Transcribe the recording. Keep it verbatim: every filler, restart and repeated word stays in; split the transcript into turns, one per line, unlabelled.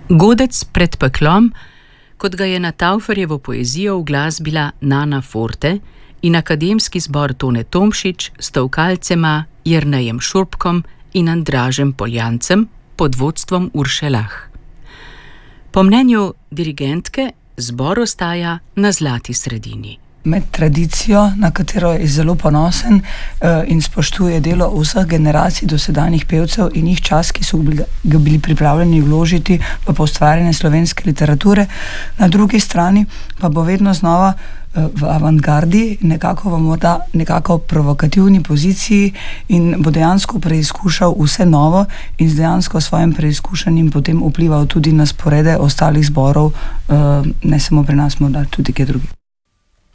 Godec pred peklom, kot ga je na Tauferjevo poezijo uglasbila Nana Forte in akademski zbor Tone Tomšič s tolkalcema Jernejem Šurbkom in Andražem Poljancem pod vodstvom Urše Lah. Po mnenju dirigentke zbor ostaja na zlati sredini.
Med tradicijo, na katero je zelo ponosen in spoštuje delo vseh generacij dosedanjih pevcev in jih čas, ki so ga bili pripravljeni vložiti v poustvarjanje slovenske literature, na drugi strani pa bo vedno znova v avantgardi, nekako v morda nekako provokativni poziciji in bo dejansko preizkušal vse novo in z dejansko svojim preizkušanjem potem vplival tudi na sporede ostalih zborov, ne samo pri nas, morda tudi kje drugi.